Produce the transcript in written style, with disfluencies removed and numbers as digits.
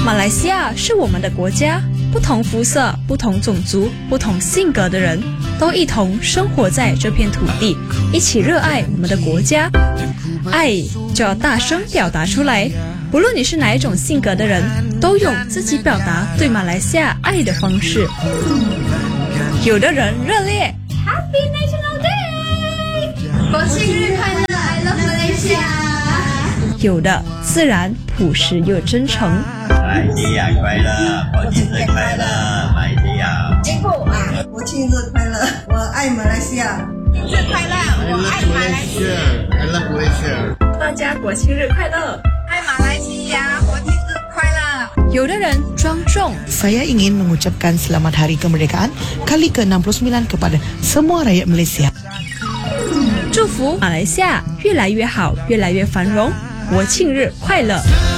马来西亚是我们的国家，不同肤色、不同种族、不同性格的人都一同生活在这片土地，一起热爱我们的国家。爱就要大声表达出来，不论你是哪一种性格的人，都有自己表达对马来西亚爱的方式。有的人热烈 Happy National Day， 国庆日快乐 I love Malaysia。 有的自然朴实又真诚。 马来西亚快乐，国庆日快乐，马来西亚。 进步啊！ 国庆日快乐，我爱马来西亚。 日快乐，我爱马来西亚。 I love Malaysia。 大家国庆日快乐！ 爱马来西亚，国庆日快乐。 有的人庄重。 Saya ingin mengucapkan Selamat Hari Kemerdekaan kali ke-69 kepada semua rakyat Malaysia. 祝福马来西亚越来越好，越来越繁荣。国庆日快乐！